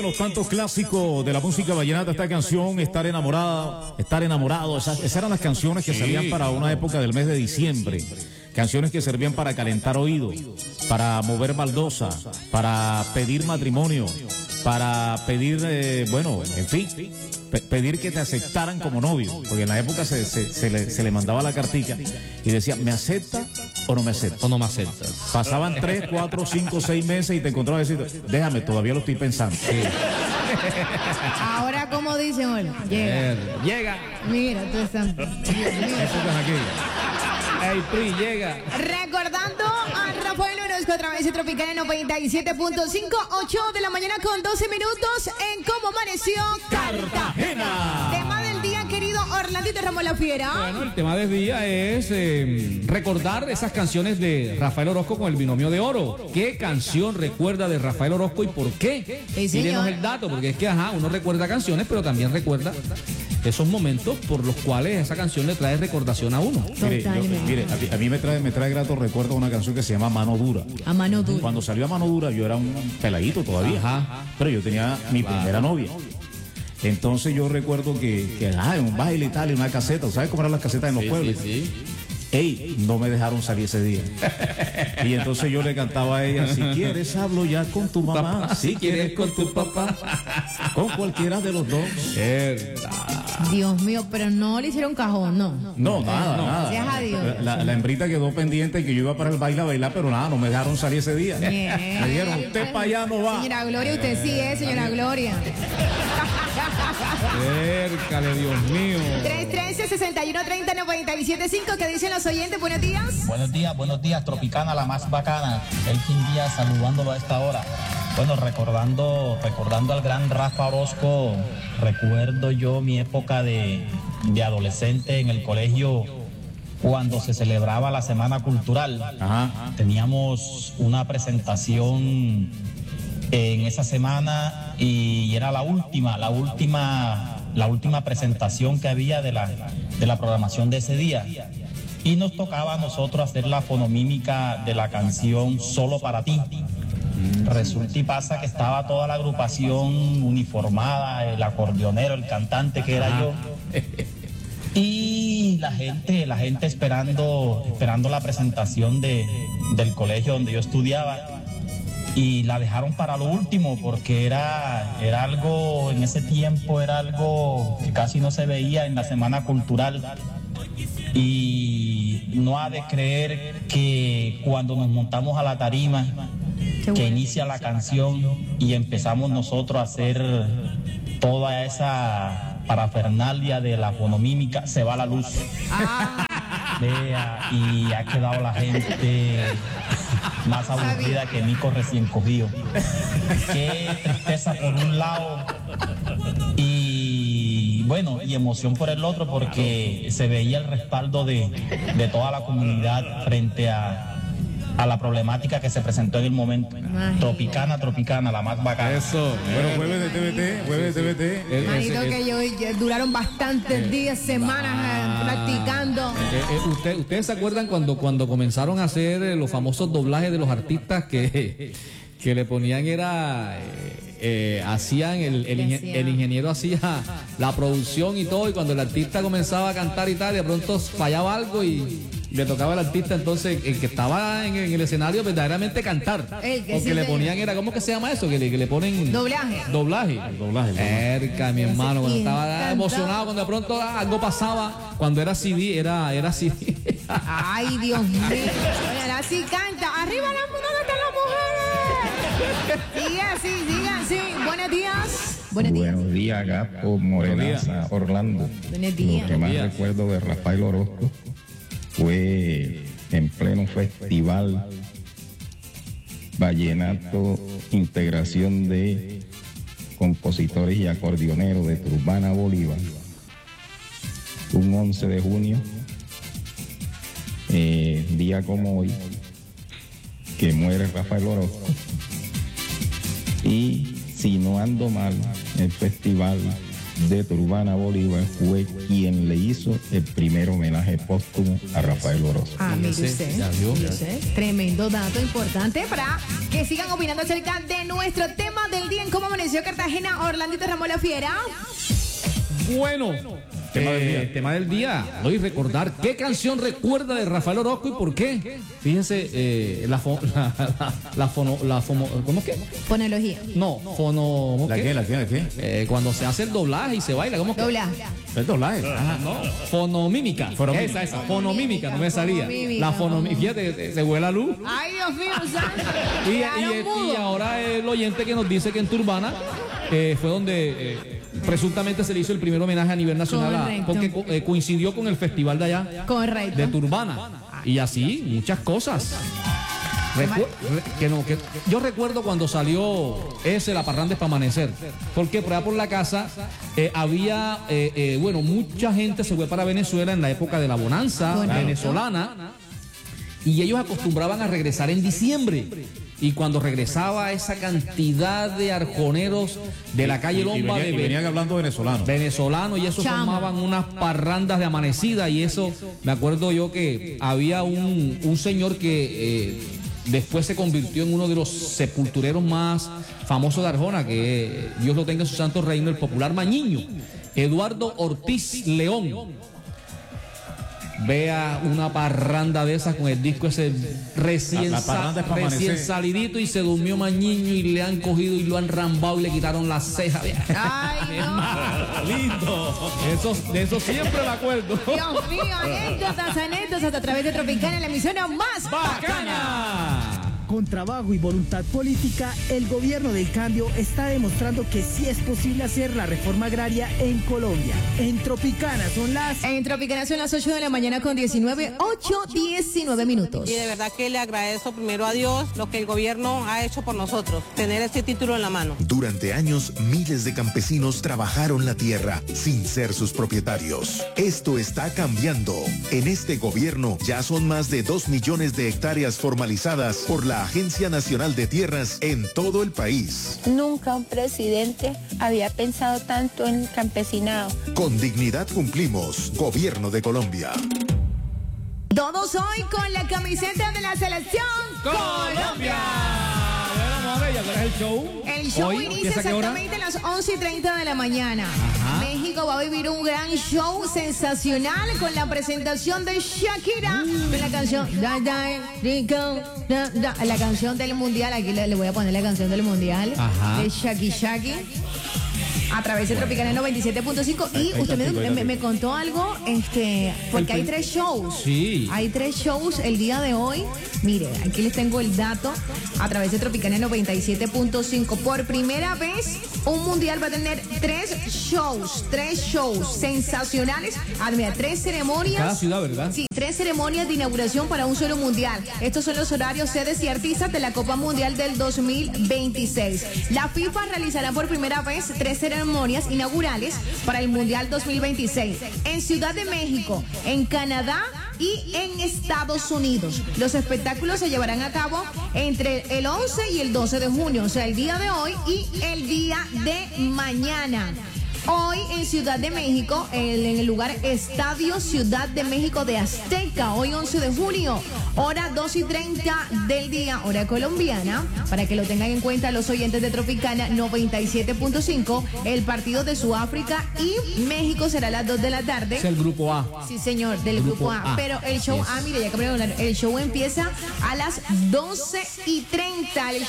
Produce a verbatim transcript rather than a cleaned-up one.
Los tantos clásicos de la música vallenata, esta canción, Estar Enamorada, Estar Enamorado, esas, esas eran las canciones que salían para una época del mes de diciembre. Canciones que servían para calentar oídos, para mover baldosa, para pedir matrimonio, para pedir, eh, bueno, en fin, pe pedir que te aceptaran como novio, porque en la época se, se, se, le, se le mandaba la cartica y decía, ¿me acepta o no me acepta? O no me acepta. Pasaban tres, cuatro, cinco, seis meses y te encontrabas y decías, déjame, todavía lo estoy pensando. Sí. Ahora, como dicen, hola, llega. Llega. Mira, tú estás. aquí. Ey, Pri, llega. Recordando a Rafael Orozco a través de Tropicana noventa y siete punto cinco, ocho de la mañana con doce minutos en Cómo Amaneció Cartagena. Tema del día, querido Orlandito Ramos La Fiera. Bueno, el tema del día es eh, recordar esas canciones de Rafael Orozco con el binomio de oro. ¿Qué canción recuerda de Rafael Orozco y por qué? Sí, Tírenos el dato, porque es que, ajá, uno recuerda canciones, pero también recuerda esos momentos por los cuales esa canción le trae recordación a uno. Mire, yo, mire a, a mí me trae, me trae grato recuerdo una canción que se llama Mano Dura. A Mano Dura. Cuando salió a Mano Dura yo era un peladito todavía, Ajá. pero yo tenía mi Claro. primera novia. Entonces yo recuerdo que, que ah, en un baile y tal, en una caseta, ¿sabes cómo eran las casetas en los Sí, pueblos? sí, sí. Ey, no me dejaron salir ese día. Y entonces yo le cantaba a ella, si quieres hablo ya con tu mamá, Papá, si quieres con tu papá, con cualquiera de los dos. Dios mío, pero no le hicieron cajón, no. No, nada, no. nada. Gracias a Dios. La, la hembrita quedó pendiente que yo iba para el baile a bailar, pero nada, no me dejaron salir ese día. Bien. Me dijeron, usted para allá no va. Señora Gloria, usted sí es, señora Gloria. Cércale, Dios mío. tres uno tres, seis uno tres cero, nueve siete cinco, ¿qué dicen los oyentes? Buenos días. Buenos días, buenos días, Tropicana, la más bacana. Elkin Díaz saludándolo a esta hora. Bueno, recordando, recordando al gran Rafa Orozco, recuerdo yo mi época de, de adolescente en el colegio cuando se celebraba la Semana Cultural. Ajá. Teníamos una presentación en esa semana y era la última, la última, la última presentación que había de la, de la programación de ese día. Y nos tocaba a nosotros hacer la fonomímica de la canción Solo para ti. Resulta y pasa que estaba toda la agrupación uniformada, el acordeonero, el cantante que era yo. Y la gente, la gente esperando, esperando la presentación de, del colegio donde yo estudiaba. Y la dejaron para lo último porque era, era algo, en ese tiempo era algo que casi no se veía en la Semana Cultural. Y no ha de creer que cuando nos montamos a la tarima, que inicia la canción y empezamos nosotros a hacer toda esa parafernalia de la fonomímica, se va la luz. Ah. Vea, y ha quedado la gente más aburrida que Nico recién cogido. Qué tristeza por un lado y bueno, y emoción por el otro, porque se veía el respaldo de, de toda la comunidad frente a a la problemática que se presentó en el momento. Tropicana, Tropicana, la más bacana. Eso. Bueno, jueves de T V T, jueves de T V T. El- Manito, ese- que yo, yo- duraron bastantes días, semanas eh, practicando. Eh, eh, usted- ¿Ustedes se acuerdan cuando, cuando comenzaron a hacer eh, los famosos doblajes de los artistas que, que le ponían era... eh, eh, hacían, el, el, ingen- el ingeniero hacía la producción y todo, y cuando el artista comenzaba a cantar y tal, de pronto fallaba algo y le tocaba al artista, entonces el que estaba en, en el escenario verdaderamente cantar. El que Porque sí le te- ponían era, ¿cómo que se llama eso? Que le, que le ponen... Doblaje. Doblaje. El doblaje, el doblaje. Cerca, mi hermano, cuando Y estaba cantaba. emocionado, cuando de pronto ah, algo pasaba, cuando era C D, era, era C D. Ay, Dios mío. Oye, ahora sí canta. Arriba las mujeres, están las mujeres. Siga así, siga así. Buenos días. Buenos días. Buenos días, Gapo, Morenaza, Orlando. Buenos días. Lo que más días. recuerdo de Rafael Orozco fue en pleno festival Vallenato, integración de compositores y acordeoneros de Turbana Bolívar. Un once de junio, eh, día como hoy, que muere Rafael Orozco. Y si no ando mal, el festival de Turbana Bolívar fue quien le hizo el primer homenaje póstumo a Rafael Orozco. Ah, mire Fíjese, usted, ya vio. mire usted. Tremendo dato importante para que sigan opinando acerca de nuestro tema del día en cómo amaneció Cartagena. Orlandito Ramón La Fiera. Bueno, Tema del día. eh, tema del día. Hoy recordar qué canción recuerda de Rafael Orozco y por qué. Fíjense, eh, la, fo- la, la, la fono, la fono, ¿cómo es que? Fonología. No, fono, ¿cómo ¿La qué? qué? ¿La qué? ¿La qué? Eh, cuando se hace el doblaje y se baila, ¿cómo es que? Dobla. El doblaje. Ajá. Fonomímica. Fonomímica. Esa, esa. Fonomímica, no me salía. Fonomímica. La fonomímica. Fíjate, se, se vuela la luz. Ay, Dios mío, santo. Y, y, Quedaron y mudos. ahora el oyente que nos dice que en Turbana eh, fue donde eh, presuntamente se le hizo el primer homenaje a nivel nacional, a- Correcto. porque co- eh, coincidió con el festival de allá Correcto. de Turbana. Y así, muchas cosas. Recu- re- que no, que yo recuerdo cuando salió ese La Parranda es para amanecer, porque por allá por la casa eh, había, eh, eh, bueno, mucha gente se fue para Venezuela en la época de la bonanza Correcto. venezolana y ellos acostumbraban a regresar en diciembre. Y cuando regresaba esa cantidad de arjoneros de la calle Y, y Lomba venía- de y Ve- venían hablando venezolano. venezolanos y eso Chamo. formaban unas parrandas de amanecida y eso, me acuerdo yo que había un, un señor que eh, después se convirtió en uno de los sepultureros más famosos de Arjona, que eh, Dios lo tenga en su santo reino, el popular Mañiño, Eduardo Ortiz León. Vea una parranda de esas con el disco ese recién, La- la parranda es pa' sa- recién amanecer. salidito y se durmió Mañiño y le han cogido y lo han rambado y le quitaron las cejas. Ay, no. Lindo. Eso, de eso siempre me acuerdo. Dios mío, anécdotas, anécdotas a través de Tropicana, la emisora más ¡Bacana! Con trabajo y voluntad política, el gobierno del cambio está demostrando que sí es posible hacer la reforma agraria en Colombia. En Tropicana son las... En Tropicana son las ocho de la mañana con diecinueve, ocho, diecinueve minutos. Y de verdad que le agradezco primero a Dios lo que el gobierno ha hecho por nosotros, tener este título en la mano. Durante años, miles de campesinos trabajaron la tierra sin ser sus propietarios. Esto está cambiando. En este gobierno ya son más de dos millones de hectáreas formalizadas por la Agencia Nacional de Tierras en todo el país. Nunca un presidente había pensado tanto en el campesinado. Con dignidad cumplimos. Gobierno de Colombia. Todos hoy con la camiseta de la selección Colombia. Bueno, Mabella, ¿cuál es el show? El show Hoy, inicia ¿empieza a qué hora? exactamente a las once y treinta de la mañana. México va a vivir un gran show sensacional con la presentación de Shakira de la canción Da, Da, Rico, Da, Da, la canción del mundial. Aquí le, le voy a poner la canción del mundial Ajá. de Shaki Shaki a través de Tropicana noventa y siete punto cinco. Y usted me, me- me contó algo, este, porque hay tres shows. Sí. Hay tres shows el día de hoy. Mire, aquí les tengo el dato a través de Tropicana noventa y siete punto cinco. Por primera vez, un mundial va a tener tres shows, tres shows sensacionales. Ah, mira, tres ceremonias. En cada ciudad, ¿verdad? Sí, tres ceremonias de inauguración para un solo mundial. Estos son los horarios, sedes y artistas de la Copa Mundial del dos mil veintiséis. La FIFA realizará por primera vez tres ceremonias inaugurales para el Mundial dos mil veintiséis en Ciudad de México, en Canadá y en Estados Unidos. Los espectáculos se llevarán a cabo entre el once y el doce de junio, o sea, el día de hoy y el día de mañana. Hoy en Ciudad de México, en el lugar Estadio Ciudad de México de Azteca, hoy once de junio, hora dos y treinta del día, hora colombiana, para que lo tengan en cuenta los oyentes de Tropicana noventa y siete punto cinco, el partido de Sudáfrica y México será a las dos de la tarde. Es el grupo A. Sí, señor, del grupo, Grupo A. A. Pero el show, Yes. ah, mire, ya cambiaron, el show empieza a las doce y treinta. El